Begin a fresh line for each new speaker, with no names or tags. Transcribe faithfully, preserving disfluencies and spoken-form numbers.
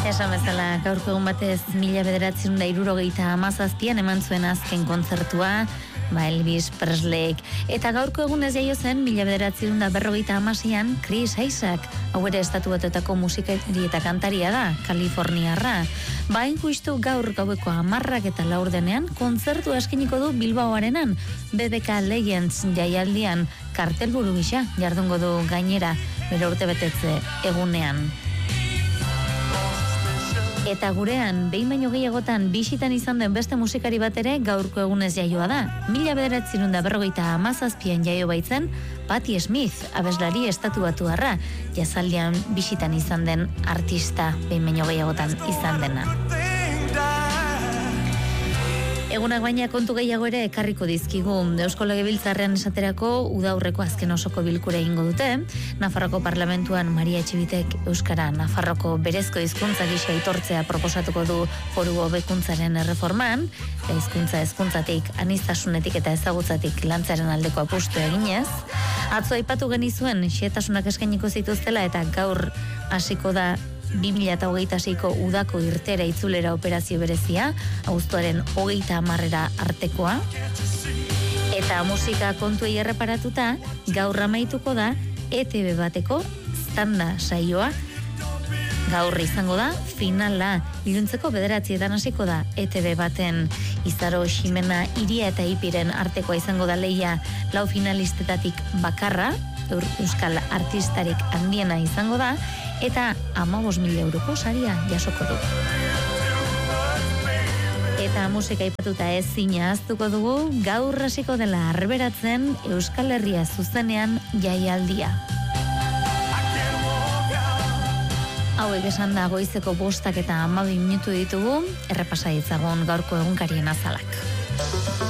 Esan bezala, gaurko egun batez mila bederatzen da hirurogeita hamazazpian eman zuen azken kontzertua, ba Elvis Presleyk. Eta gaurko egunez jaio zen mila bederatzen da berrogeita hamaseian Chris Isaak, hau ere estatu batuetako musikari eta kantaria da, Kaliforniarra. Bain justu gaur gaueko hamarrak eta laurdenean kontzertu eskiniko du Bilbaoarenan, B B K Legends jaialdian kartelburu gisa jardungo du gainera bere urtebetetze egunean. Eta gurean, behin baino gehiagotan bisitan izan den beste musikari bat ere gaurko egunez jaioa da. Mila bederatzen da berrogeita hamazazpian jaio baitzen, Patti Smith, abeslari estatuatuarra, jazaldian bisitan izan den artista, behin baino gehiagotan izan dena. Egunak baina kontu gehiago ere ekarriko dizkigu. Eusko Legebiltzarrean esaterako udaurreko azken osoko bilkura egingo dute. Nafarroko parlamentuan Maria Etxebitek euskara Nafarroko berezko hizkuntza gisa aitortzea proposatuko du foru hobekuntzaren erreforman, hizkuntza hezkuntzatik, aniztasunetik eta ezagutzatik lantzaren aldeko apustu eginez. Atzo aipatu genizuen xehetasunak eskainiko zituztela eta gaur hasiko da bi mila hogeita seiko udako irtera itzulera operazio berezia, abuztuaren hogeita hamarrera artekoa. Eta musika kontuei erreparatuta, gaur amaituko da E T B bateko standa saioa. Gaur izango da finala, iluntzeko bederatzietan hasiko da E T B baten Izaro Ximena Iria eta Ipiren artekoa izango da lehia, lau finalistetatik bakarra, euskal artistarik handiena izango da, eta hamabost mila euroko saria jasoko du. Eta musika aipatuta ezina ahaztuko dugu, gaur hasiko dela arberatzen Euskal Herria zuzenean jaialdia. Hauek esan da goizeko bostak eta hamabi minutu ditugu, errepasa ditzagun gaurko egunkarien azalak.